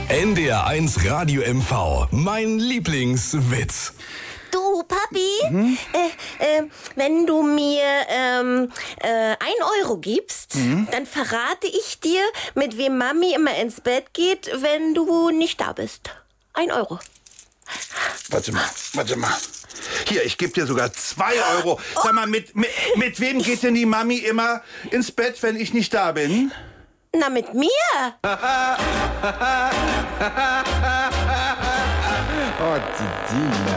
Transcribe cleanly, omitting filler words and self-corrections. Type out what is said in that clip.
NDR1 Radio MV. Mein Lieblingswitz. Du, Papi, wenn du mir 1 Euro gibst, dann verrate ich dir, mit wem Mami immer ins Bett geht, wenn du nicht da bist. 1 Euro. Warte mal. Hier, ich gebe dir sogar 2 Euro. Sag mal, mit wem geht denn die Mami immer ins Bett, wenn ich nicht da bin? Na, mit mir. Oh, die Dina.